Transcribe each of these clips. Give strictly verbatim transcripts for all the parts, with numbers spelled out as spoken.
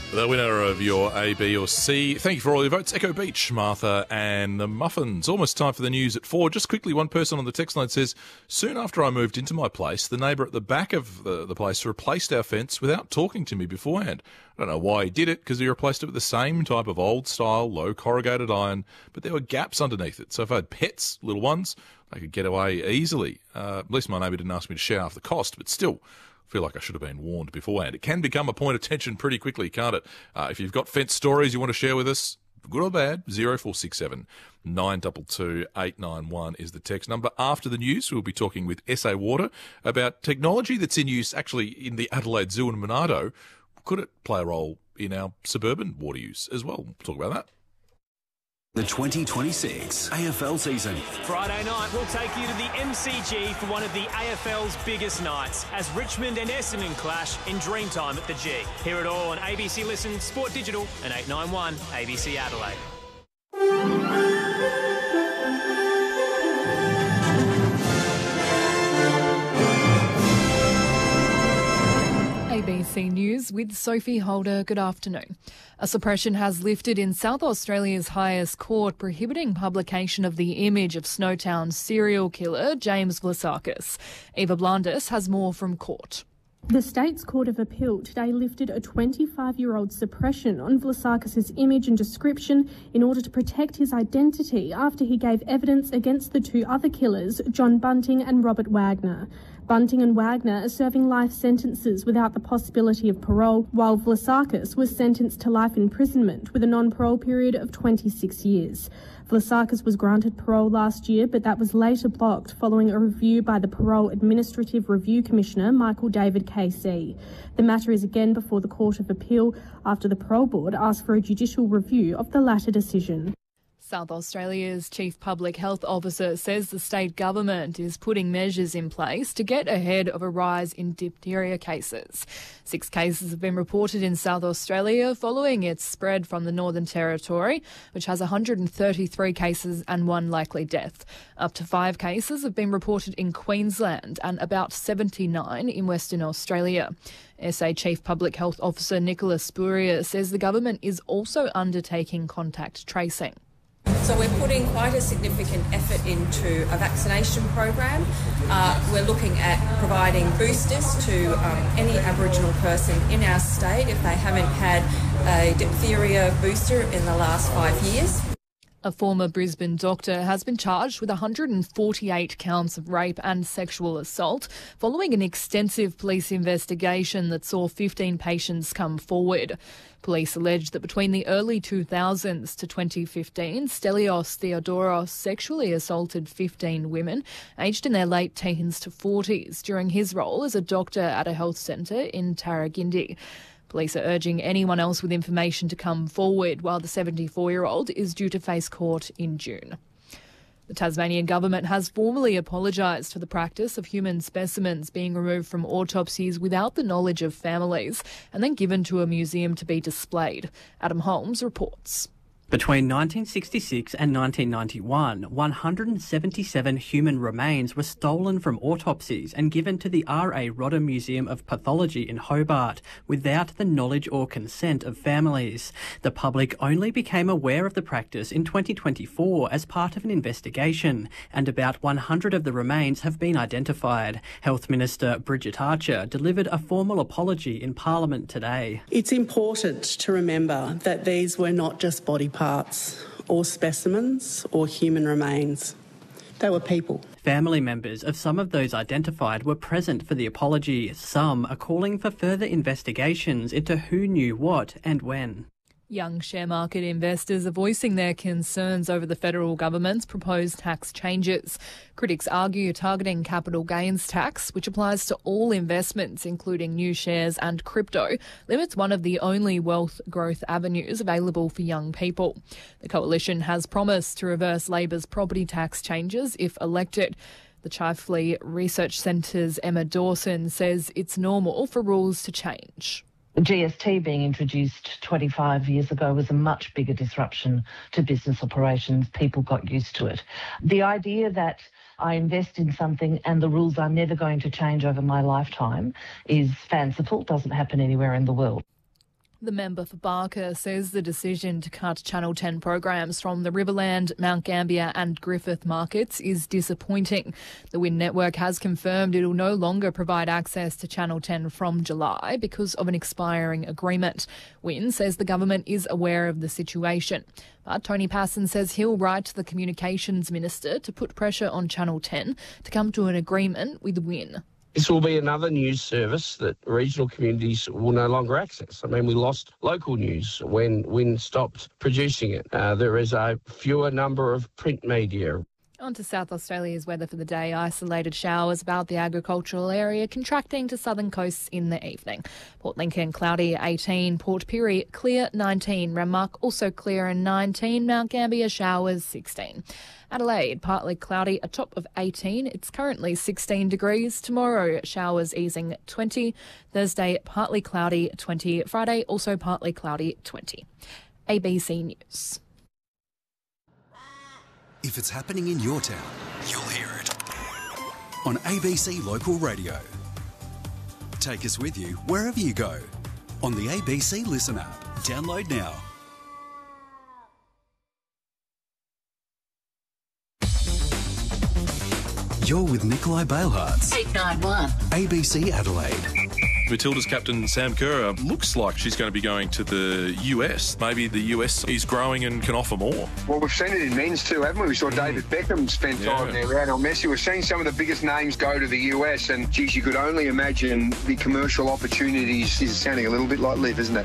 The winner of your A, B or C. Thank you for all your votes. Echo Beach, Martha and the Muffins. Almost time for the news at four. Just quickly, one person on the text line says, soon after I moved into my place, the neighbour at the back of the, the place replaced our fence without talking to me beforehand. I don't know why he did it, because he replaced it with the same type of old-style, low corrugated iron, but there were gaps underneath it. So if I had pets, little ones, I could get away easily. Uh, at least my neighbour didn't ask me to share half the cost, but still, feel like I should have been warned beforehand. It can become a point of tension pretty quickly, can't it? Uh, if you've got fence stories you want to share with us, good or bad, zero four six seven nine two two eight nine one is the text number. After the news, we'll be talking with S A Water about technology that's in use actually in the Adelaide Zoo and Monado. Could it play a role in our suburban water use as well? We'll talk about that. The twenty twenty-six A F L season. Friday night, we'll take you to the M C G for one of the A F L's biggest nights as Richmond and Essendon clash in Dreamtime at the G. Hear it all on A B C Listen, Sport Digital and eight nine one A B C Adelaide. A B C News with Sophie Holder. Good afternoon. A suppression has lifted in South Australia's highest court, prohibiting publication of the image of Snowtown serial killer James Vlasakis. Eva Blandis has more from court. The State's Court of Appeal today lifted a twenty-five-year-old suppression on Vlasakis' image and description in order to protect his identity after he gave evidence against the two other killers, John Bunting and Robert Wagner. Bunting and Wagner are serving life sentences without the possibility of parole, while Vlasakis was sentenced to life imprisonment with a non-parole period of twenty-six years. Vlasakis was granted parole last year, but that was later blocked following a review by the Parole Administrative Review Commissioner, Michael David K C. The matter is again before the Court of Appeal after the Parole Board asked for a judicial review of the latter decision. South Australia's Chief Public Health Officer says the state government is putting measures in place to get ahead of a rise in diphtheria cases. Six cases have been reported in South Australia following its spread from the Northern Territory, which has one hundred thirty-three cases and one likely death. Up to five cases have been reported in Queensland and about seventy-nine in Western Australia. S A Chief Public Health Officer Nicholas Spurrier says the government is also undertaking contact tracing. So we're putting quite a significant effort into a vaccination program. Uh, we're looking at providing boosters to um, any Aboriginal person in our state if they haven't had a diphtheria booster in the last five years. A former Brisbane doctor has been charged with one hundred forty-eight counts of rape and sexual assault following an extensive police investigation that saw fifteen patients come forward. Police allege that between the early two thousands to twenty fifteen, Stelios Theodoros sexually assaulted fifteen women aged in their late teens to forties during his role as a doctor at a health centre in Tarragindi. Police are urging anyone else with information to come forward, while the seventy-four-year-old is due to face court in June. The Tasmanian government has formally apologised for the practice of human specimens being removed from autopsies without the knowledge of families and then given to a museum to be displayed. Adam Holmes reports. Between nineteen sixty-six and nineteen ninety-one, one hundred seventy-seven human remains were stolen from autopsies and given to the R A Rodder Museum of Pathology in Hobart without the knowledge or consent of families. The public only became aware of the practice in twenty twenty-four as part of an investigation, and about one hundred of the remains have been identified. Health Minister Bridget Archer delivered a formal apology in Parliament today. It's important to remember that these were not just body parts. parts or specimens or human remains. They were people. Family members of some of those identified were present for the apology. Some are calling for further investigations into who knew what and when. Young share market investors are voicing their concerns over the federal government's proposed tax changes. Critics argue targeting capital gains tax, which applies to all investments, including new shares and crypto, limits one of the only wealth growth avenues available for young people. The coalition has promised to reverse Labor's property tax changes if elected. The Chifley Research Centre's Emma Dawson says it's normal for rules to change. G S T being introduced twenty-five years ago was a much bigger disruption to business operations. People got used to it. The idea that I invest in something and the rules are never going to change over my lifetime is fanciful, doesn't happen anywhere in the world. The member for Barker says the decision to cut Channel ten programs from the Riverland, Mount Gambier and Griffith markets is disappointing. The Win Network has confirmed it will no longer provide access to Channel ten from July because of an expiring agreement. Win says the government is aware of the situation. But Tony Passon says he'll write to the Communications Minister to put pressure on Channel ten to come to an agreement with Win. This will be another news service that regional communities will no longer access. I mean, we lost local news when Win stopped producing it. Uh, there is a fewer number of print media. On to South Australia's weather for the day. Isolated showers about the agricultural area, contracting to southern coasts in the evening. Port Lincoln cloudy eighteen, Port Pirie clear nineteen, Renmark also clear and nineteen, Mount Gambier showers sixteen. Adelaide partly cloudy, a top of eighteen. It's currently sixteen degrees. Tomorrow showers easing twenty. Thursday partly cloudy twenty. Friday also partly cloudy twenty. A B C News. If it's happening in your town, you'll hear it on A B C Local Radio. Take us with you wherever you go on the A B C Listen app. Download now. You're with Nikolai Bailhartz. eight nine one. A B C Adelaide. Matilda's captain Sam Kerr looks like she's going to be going to the U S. Maybe the U S is growing and can offer more. Well, we've seen it in men's too, haven't we? We saw David Beckham spend Yeah. time there, Lionel Messi. We're seeing some of the biggest names go to the U S, and geez, you could only imagine the commercial opportunities. Is sounding a little bit like Liv, isn't it?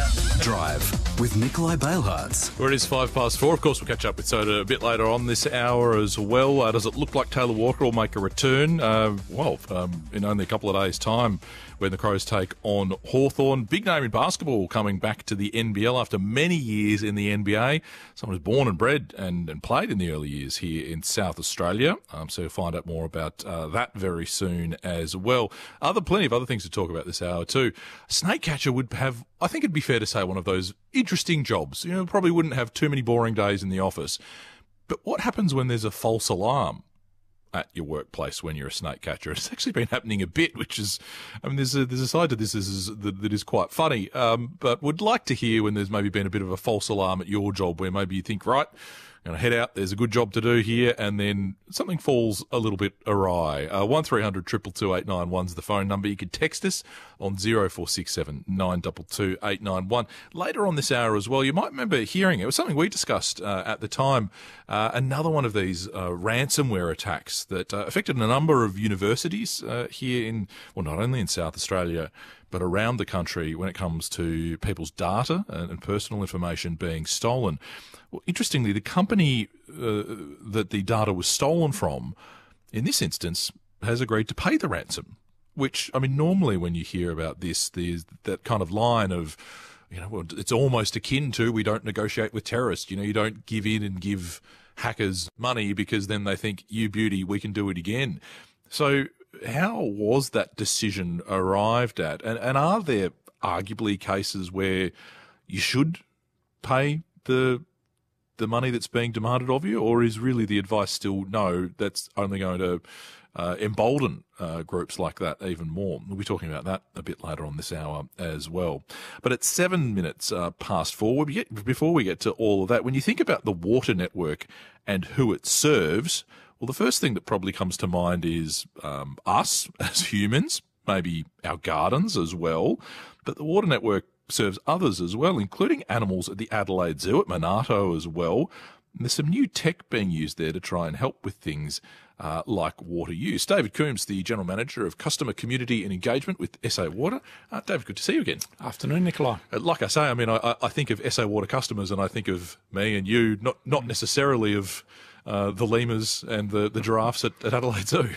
Drive with Nikolai Bailhartz. Where it is five past four. Of course, we'll catch up with Soda a bit later on this hour as well. Uh, does it look like Taylor Walker will make a return? Uh, well, um, in only a couple of days' time, when the Crows take on Hawthorn. Big name in basketball coming back to the N B L after many years in the N B A. Someone who's born and bred and, and played in the early years here in South Australia. Um, so you'll find out more about uh, that very soon as well. Other plenty of other things to talk about this hour too. Snake catcher would have, I think it'd be fair to say, one of those interesting jobs. You know, probably wouldn't have too many boring days in the office. But what happens when there's a false alarm at your workplace when you're a snake catcher? It's actually been happening a bit, which is, I mean, there's a, there's a side to this that is, that, that is quite funny, um, but would like to hear when there's maybe been a bit of a false alarm at your job where maybe you think, right, I'm going to head out, there's a good job to do here, and then something falls a little bit awry. Uh, one three hundred two two two eight nine one is the phone number. You can text us on zero four six seven nine two two eight nine one. Later on this hour as well, you might remember hearing, it was something we discussed uh, at the time, uh, another one of these uh, ransomware attacks that uh, affected a number of universities uh, here in, well, not only in South Australia, but around the country when it comes to people's data and, and personal information being stolen. Well, interestingly, the company uh, that the data was stolen from, in this instance, has agreed to pay the ransom, which, I mean, normally when you hear about this, there's that kind of line of, you know, well, it's almost akin to, we don't negotiate with terrorists. You know, you don't give in and give hackers money because then they think, you beauty, we can do it again. So how was that decision arrived at? And, and are there arguably cases where you should pay the the money that's being demanded of you, or is really the advice still no, that's only going to uh, embolden uh, groups like that even more? We'll be talking about that a bit later on this hour as well. But it's seven minutes uh, past four. We get, before we get to all of that, when you think about the water network and who it serves, well, the first thing that probably comes to mind is um, us as humans, maybe our gardens as well, but the water network serves others as well, including animals at the Adelaide Zoo, at Monarto as well. And there's some new tech being used there to try and help with things uh, like water use. David Coombs, the General Manager of Customer Community and Engagement with S A Water. Uh, David, good to see you again. Afternoon, Nicola. Uh, like I say, I mean, I, I think of S A Water customers and I think of me and you, not not necessarily of uh, the lemurs and the, the giraffes at, at Adelaide Zoo.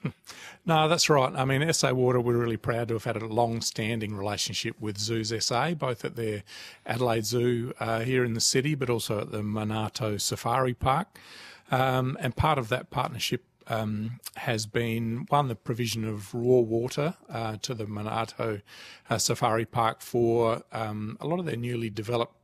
No, that's right. I mean, S A Water, we're really proud to have had a long-standing relationship with Zoos S A, both at their Adelaide Zoo uh, here in the city, but also at the Monarto Safari Park. Um, and part of that partnership um, has been, one, the provision of raw water uh, to the Monarto uh, Safari Park for um, a lot of their newly developed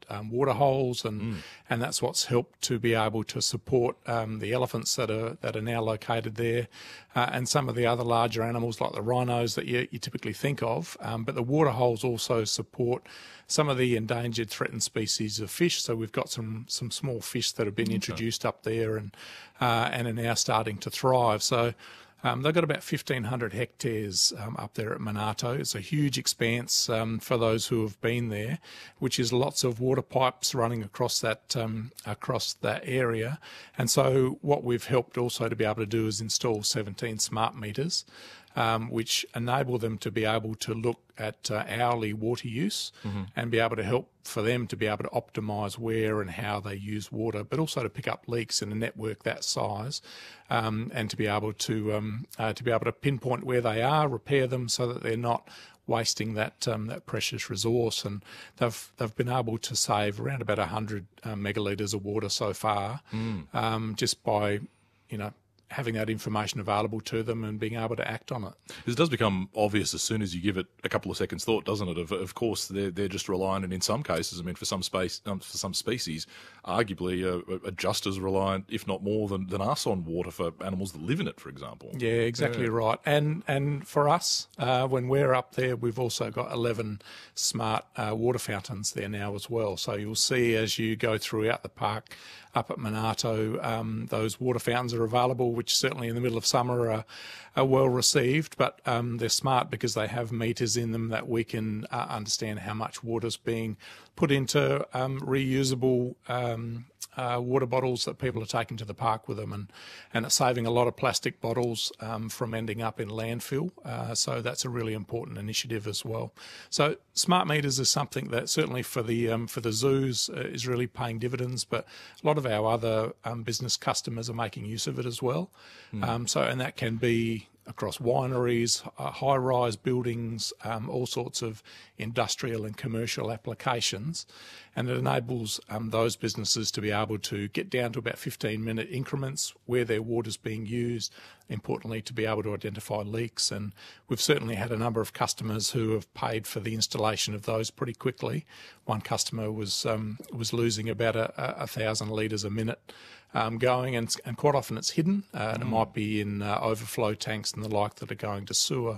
um, water holes, and Mm. and that's what's helped to be able to support um, the elephants that are that are now located there, uh, and some of the other larger animals like the rhinos that you, you typically think of. Um, but the water holes also support some of the endangered, threatened species of fish. So we've got some some small fish that have been Okay. introduced up there, and uh, and are now starting to thrive. So. Um, they've got about fifteen hundred hectares um, up there at Monarto. It's a huge expanse um, for those who have been there, which is lots of water pipes running across that um, across that area. And so what we've helped also to be able to do is install seventeen smart meters, um, which enable them to be able to look at uh, hourly water use Mhm. and be able to help for them to be able to optimise where and how they use water, but also to pick up leaks in a network that size, um, and to be able to um, uh, to be able to pinpoint where they are, repair them so that they're not wasting that um, that precious resource. And they've they've been able to save around about one hundred um, megalitres of water so far, Mm. um, just by you know having that information available to them and being able to act on it. It does become obvious as soon as you give it a couple of seconds thought, doesn't it? Of, of course, they're they're just reliant, and in some cases, I mean, for some space, um, for some species, arguably uh, are just as reliant, if not more, than, than us on water for animals that live in it, for example. Yeah, exactly Yeah. right. And and for us, uh, when we're up there, we've also got eleven smart uh, water fountains there now as well. So you'll see as you go throughout the park up at Monarto, um, those water fountains are available, which certainly in the middle of summer are, are well received, but um, they're smart because they have meters in them that we can uh, understand how much water's being put into um, reusable um, uh, water bottles that people are taking to the park with them, and, and it's saving a lot of plastic bottles um, from ending up in landfill. Uh, so that's a really important initiative as well. So smart meters is something that certainly for the um, for the zoos uh, is really paying dividends, but a lot of our other um, business customers are making use of it as well. Mm. Um, so and that can be across wineries, uh, high-rise buildings, um, all sorts of industrial and commercial applications, and it enables um, those businesses to be able to get down to about fifteen-minute increments where their water's being used, importantly to be able to identify leaks. And we've certainly had a number of customers who have paid for the installation of those pretty quickly. One customer was um, was losing about a, a thousand litres a minute Um, going, and, and quite often it's hidden, uh, and it Mm. might be in uh, overflow tanks and the like that are going to sewer.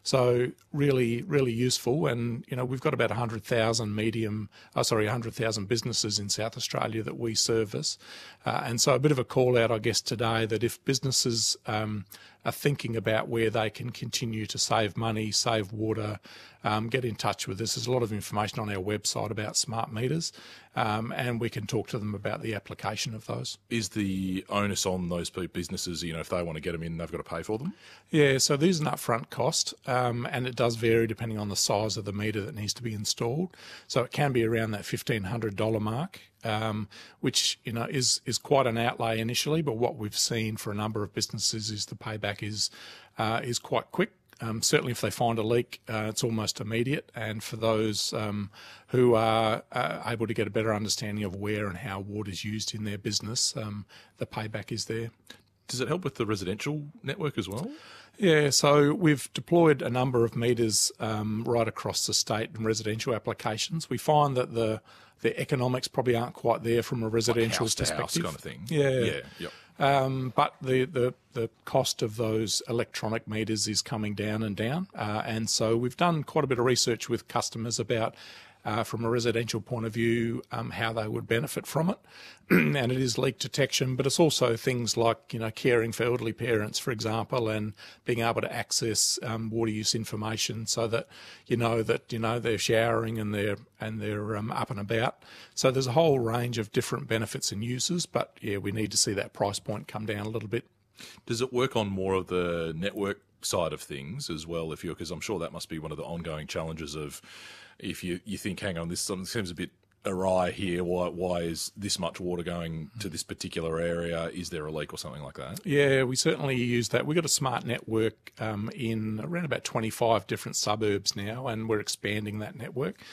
So really, really useful. And, you know, we've got about one hundred thousand medium, oh, sorry, one hundred thousand businesses in South Australia that we service. Uh, and so a bit of a call out, I guess, today that if businesses um, are thinking about where they can continue to save money, save water, um, get in touch with us. There's a lot of information on our website about smart meters, um, and we can talk to them about the application of those. Is the onus on those pe- businesses, you know, if they want to get them in, they've got to pay for them? Yeah, so there's an upfront cost, um, and it does vary depending on the size of the meter that needs to be installed. So it can be around that fifteen hundred dollars mark, um, which, you know, is, is quite an outlay initially, but what we've seen for a number of businesses is the payback is, uh, is quite quick. Um, certainly if they find a leak, uh, it's almost immediate. And for those um, who are uh, able to get a better understanding of where and how water is used in their business, um, the payback is there. Does it help with the residential network as well? Yeah, so we've deployed a number of meters um, right across the state in residential applications. We find that the the economics probably aren't quite there from a residential house to house perspective. kind of thing. Yeah, Yeah, yep. Um, but the, the, the cost of those electronic meters is coming down and down. Uh, and so we've done quite a bit of research with customers about, uh, from a residential point of view, um, how they would benefit from it. And it is leak detection, but it's also things like, you know, caring for elderly parents, for example, and being able to access um, water use information so that you know that, you know, they're showering and they're, and they're um, up and about. So there's a whole range of different benefits and uses, but yeah, we need to see that price point come down a little bit. Does it work on more of the network side of things as well? If you're, because I'm sure that must be one of the ongoing challenges of if you, you think, hang on, this something seems a bit awry here. Why why is this much water going to this particular area? Is there a leak or something like that? Yeah, we certainly use that. We've got a smart network um, in around about twenty-five different suburbs now, and we're expanding that network.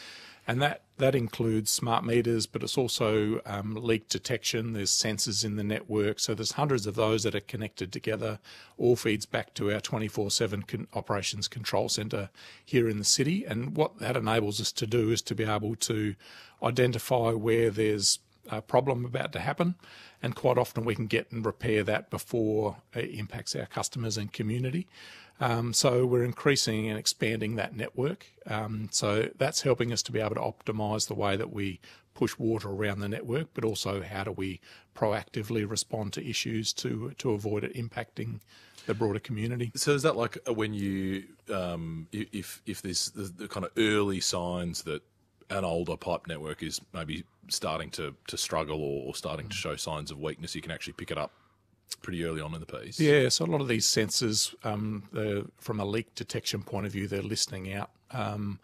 and that, that includes smart meters, but it's also um, leak detection. There's sensors in the network, so there's hundreds of those that are connected together. All feeds back to our twenty-four seven con- operations control centre here in the city, and what that enables us to do is to be able to identify where there's a problem about to happen, and quite often we can get and repair that before it impacts our customers and community. Um, so we're increasing and expanding that network. Um, so that's helping us to be able to optimise the way that we push water around the network, but also how do we proactively respond to issues to to avoid it impacting the broader community. So is that like when you, um, if if there's the, the kind of early signs that an older pipe network is maybe starting to, to struggle or, or starting to show signs of weakness, you can actually pick it up pretty early on in the piece? Yeah, so a lot of these sensors, um, from a leak detection point of view, they're listening out, um,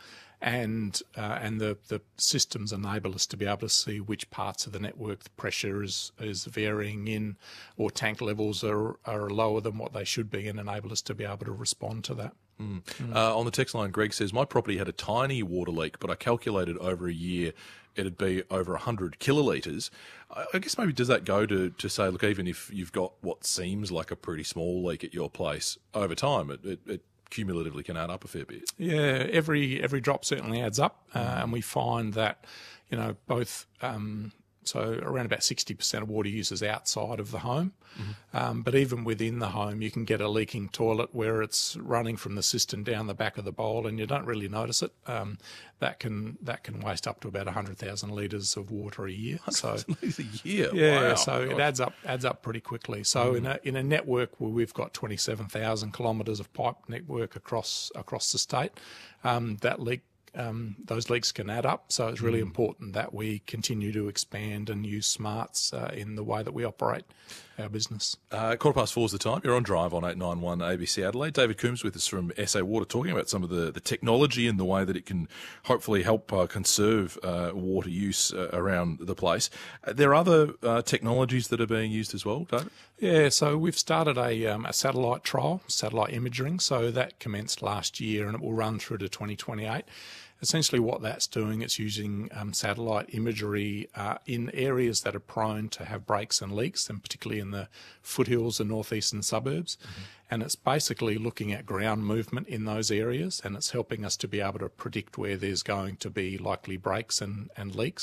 and uh, and the, the systems enable us to be able to see which parts of the network the pressure is, is varying in, or tank levels are, are lower than what they should be, and enable us to be able to respond to that. Mm. Mm. Uh, on the text line, Greg says, my property had a tiny water leak, but I calculated over a year it'd be over one hundred kilolitres. I guess maybe does that go to, to say, look, even if you've got what seems like a pretty small leak at your place, over time it, it, it cumulatively can add up a fair bit? Yeah, every every drop certainly adds up, uh, and we find that, you know, both... Um, So around about sixty percent of water use is outside of the home. Mm-hmm. Um, but even within the home, you can get a leaking toilet where it's running from the cistern down the back of the bowl and you don't really notice it. Um, that can that can waste up to about one hundred thousand litres of water a year. one hundred thousand litres a year? Yeah, wow. so Gosh. it adds up adds up pretty quickly. So mm. in a in a network where we've got twenty-seven thousand kilometres of pipe network across across the state, um, that leak Um, those leaks can add up, so it's really mm. important that we continue to expand and use smarts uh, in the way that we operate our business. Uh, quarter past four is the time. You're on Drive on eight ninety-one A B C Adelaide. David Coombs with us from S A Water, talking about some of the, the technology and the way that it can hopefully help uh, conserve uh, water use uh, around the place. Uh, there are other uh, technologies that are being used as well, David? Yeah, so we've started a, um, a satellite trial, satellite imaging, so that commenced last year and it will run through to twenty twenty-eight. Essentially what that's doing, it's using um, satellite imagery uh, in areas that are prone to have breaks and leaks, and particularly in the foothills and northeastern suburbs. Mm-hmm. And it's basically looking at ground movement in those areas, and it's helping us to be able to predict where there's going to be likely breaks and, and leaks.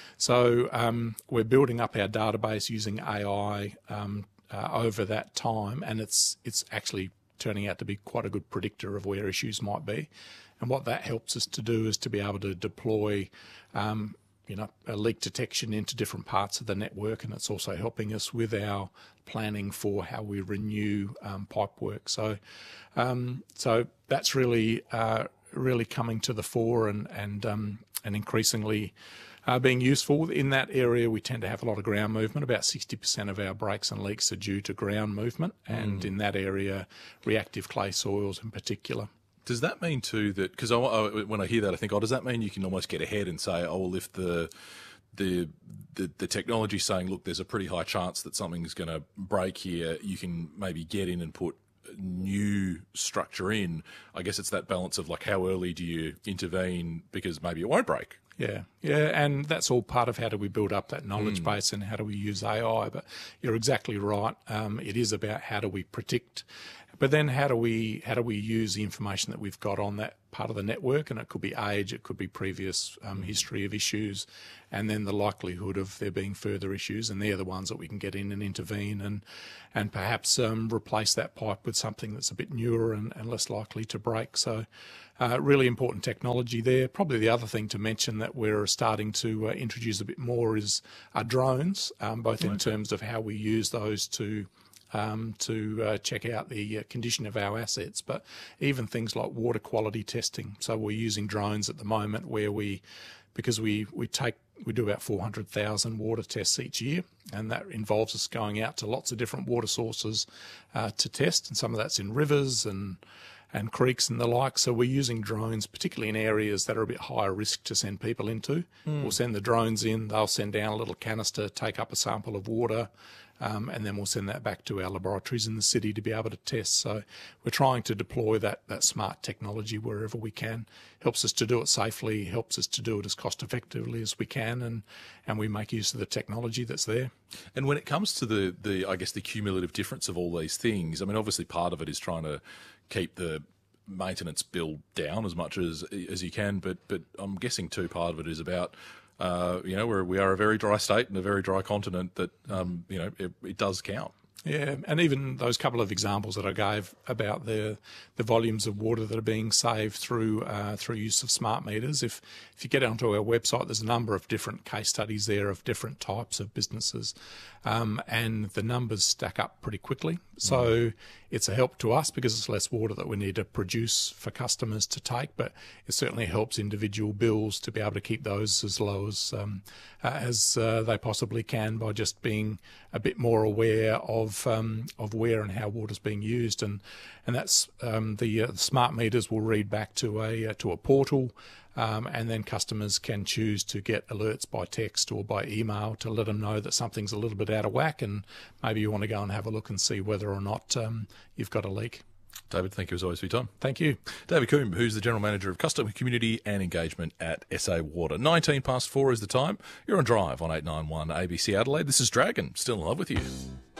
So um, we're building up our database using A I um, uh, over that time, and it's it's actually turning out to be quite a good predictor of where issues might be. And what that helps us to do is to be able to deploy, um, you know, a leak detection into different parts of the network, and it's also helping us with our planning for how we renew um, pipe work. So, um, so that's really, uh, really coming to the fore and and um, and increasingly uh, being useful in that area. We tend to have a lot of ground movement. About sixty percent of our breaks and leaks are due to ground movement, and mm. in that area, reactive clay soils in particular. Does that mean too that, because I, I, when I hear that I think, oh, does that mean you can almost get ahead and say, oh, well, if the the the, the technology saying, look, there's a pretty high chance that something's going to break here, you can maybe get in and put new structure in. I guess it's that balance of like, how early do you intervene because maybe it won't break? Yeah, yeah, and that's all part of how do we build up that knowledge mm. base and how do we use A I. But you're exactly right. Um, it is about how do we predict, but then how do we how do we use the information that we've got on that part of the network, and it could be age, it could be previous um, history of issues, and then the likelihood of there being further issues, and they're the ones that we can get in and intervene and and perhaps um, replace that pipe with something that's a bit newer and, and less likely to break. So uh, really important technology there. Probably the other thing to mention that we're starting to uh, introduce a bit more is our drones, um, both in okay. terms of how we use those to Um, to uh, check out the uh, condition of our assets, but even things like water quality testing. So we're using drones at the moment where we, because we, we take, we do about four hundred thousand water tests each year, and that involves us going out to lots of different water sources uh, to test, and some of that's in rivers and and creeks and the like. So we're using drones, particularly in areas that are a bit higher risk to send people into. Mm. We'll send the drones in, they'll send down a little canister, take up a sample of water, um, and then we'll send that back to our laboratories in the city to be able to test. So we're trying to deploy that, that smart technology wherever we can. Helps us to do it safely, helps us to do it as cost effectively as we can, and, and we make use of the technology that's there. And when it comes to the, the, I guess, the cumulative difference of all these things, I mean, obviously part of it is trying to keep the maintenance bill down as much as as you can, but but I'm guessing too part of it is about uh, you know where we are a very dry state and a very dry continent that um, you know it, it does count. Yeah, and even those couple of examples that I gave about the the volumes of water that are being saved through uh, through use of smart meters. If if you get onto our website, there's a number of different case studies there of different types of businesses, um, and the numbers stack up pretty quickly. So mm. it's a help to us because it's less water that we need to produce for customers to take, but it certainly helps individual bills to be able to keep those as low as um, uh, as uh, they possibly can by just being a bit more aware of Um, of where and how water's being used, and and that's um, the, uh, the smart meters will read back to a uh, to a portal, um, and then customers can choose to get alerts by text or by email to let them know that something's a little bit out of whack, and maybe you want to go and have a look and see whether or not um, you've got a leak. David, thank you as always for your time. Thank you. David Coombe, who's the General Manager of Customer Community and Engagement at S A Water. nineteen past four is the time. You're on Drive on eight nine one A B C Adelaide. This is Dragon, still in love with you.